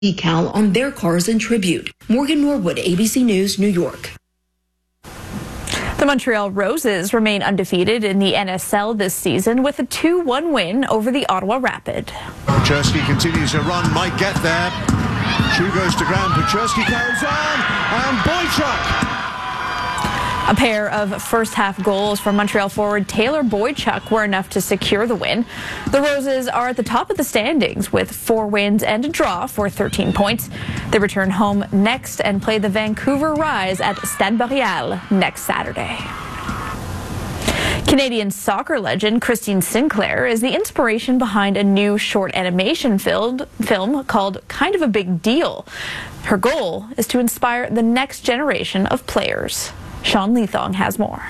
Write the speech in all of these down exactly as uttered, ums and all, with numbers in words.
decal on their cars in tribute. Morgan Norwood, A B C News, New York. The Montreal Roses remain undefeated in the N S L this season with a two one win over the Ottawa Rapid. Pechersky continues a run, might get there. Shoe goes to ground, Pechersky carries on, and Boychuk. A pair of first-half goals from Montreal forward Taylor Boychuk were enough to secure the win. The Roses are at the top of the standings with four wins and a draw for thirteen points. They return home next and play the Vancouver Rise at Stade Boreal next Saturday. Canadian soccer legend Christine Sinclair is the inspiration behind a new short animation film, film called Kind of a Big Deal. Her goal is to inspire the next generation of players. Sean Leathong has more.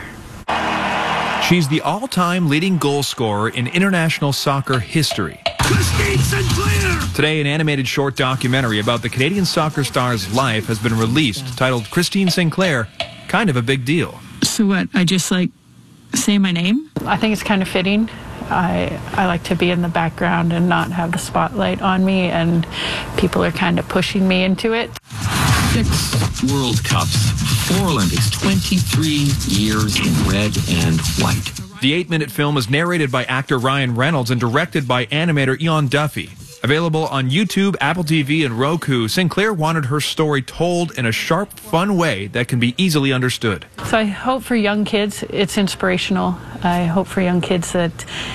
She's the all-time leading goal scorer in international soccer history. Christine Sinclair! Today, an animated short documentary about the Canadian soccer star's life has been released, titled Christine Sinclair, Kind of a Big Deal. So what, I just like say my name? I think it's kind of fitting. I, I like to be in the background and not have the spotlight on me, and people are kind of pushing me into it. Six World Cups, four Olympics, twenty-three years in red and white. The eight-minute film is narrated by actor Ryan Reynolds and directed by animator Ian Duffy. Available on YouTube, Apple T V, and Roku, Sinclair wanted her story told in a sharp, fun way that can be easily understood. So I hope for young kids it's inspirational. I hope for young kids that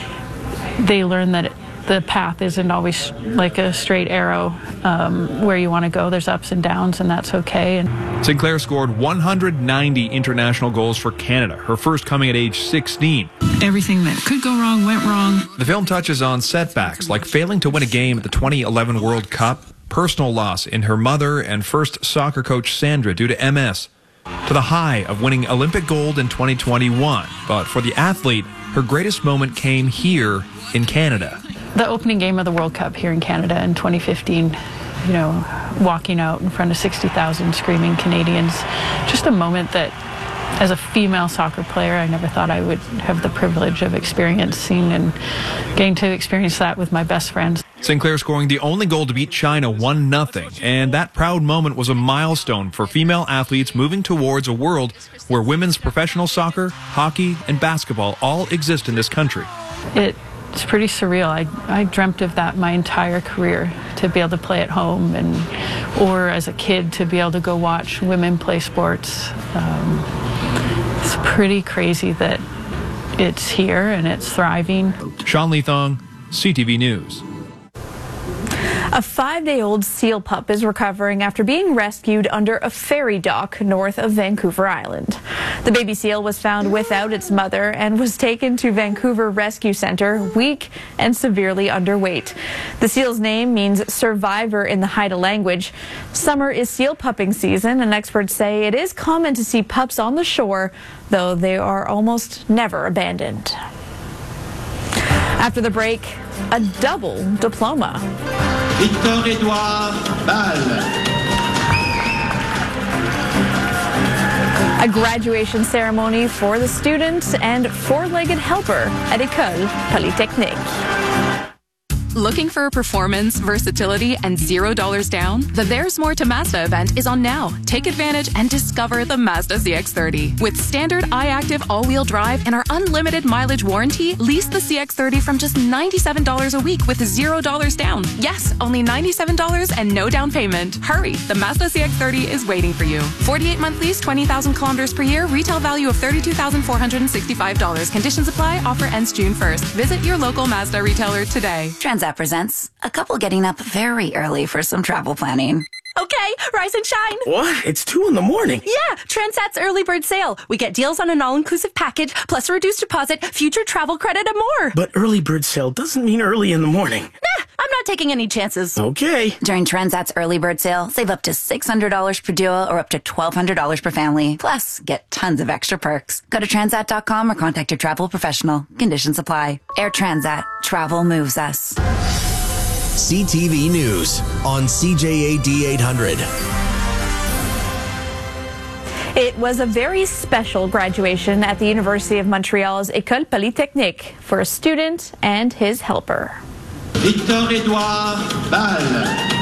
they learn that it, the path isn't always like a straight arrow um, where you want to go. There's ups and downs, and that's okay. And Sinclair scored one hundred ninety international goals for Canada, her first coming at age sixteen. Everything that could go wrong went wrong. The film touches on setbacks like failing to win a game at the twenty eleven World Cup, personal loss in her mother and first soccer coach Sandra due to M S, to the high of winning Olympic gold in twenty twenty-one. But for the athlete, her greatest moment came here in Canada. The opening game of the World Cup here in Canada in twenty fifteen, you know, walking out in front of sixty thousand screaming Canadians, just a moment that, as a female soccer player, I never thought I would have the privilege of experiencing, and getting to experience that with my best friends. Sinclair scoring the only goal to beat China one nothing, and that proud moment was a milestone for female athletes moving towards a world where women's professional soccer, hockey, and basketball all exist in this country. It It's pretty surreal. I, I dreamt of that my entire career, to be able to play at home, and or as a kid to be able to go watch women play sports. Um, it's pretty crazy that it's here and it's thriving. Sean Leathong, C T V News. A five-day-old seal pup is recovering after being rescued under a ferry dock north of Vancouver Island. The baby seal was found without its mother and was taken to Vancouver Rescue Center weak and severely underweight. The seal's name means survivor in the Haida language. Summer is seal pupping season, and experts say it is common to see pups on the shore, though they are almost never abandoned. After the break, a double diploma. Victor-Edouard Ball. A graduation ceremony for the student and four-legged helper at École Polytechnique. Looking for performance, versatility, and zero dollars down? The There's More to Mazda event is on now. Take advantage and discover the Mazda C X thirty. With standard iActive all-wheel drive and our unlimited mileage warranty, lease the C X thirty from just ninety-seven dollars a week with zero dollars down. Yes, only ninety-seven dollars and no down payment. Hurry, the Mazda C X thirty is waiting for you. forty-eight month lease, twenty thousand kilometers per year, retail value of thirty-two thousand four hundred sixty-five dollars. Conditions apply, offer ends June first. Visit your local Mazda retailer today. Transat presents a couple getting up very early for some travel planning. Okay, rise and shine. What? It's two in the morning. Yeah, Transat's early bird sale. We get deals on an all-inclusive package, plus a reduced deposit, future travel credit, and more. But early bird sale doesn't mean early in the morning. Nah, I'm not taking any chances. Okay. During Transat's early bird sale, save up to six hundred dollars per duo or up to twelve hundred dollars per family. Plus, get tons of extra perks. Go to transat dot com or contact your travel professional. Conditions apply. Air Transat. Travel moves us. C T V News on C J A D eight hundred. It was a very special graduation at the University of Montreal's École Polytechnique for a student and his helper. Victor-Edouard Ball.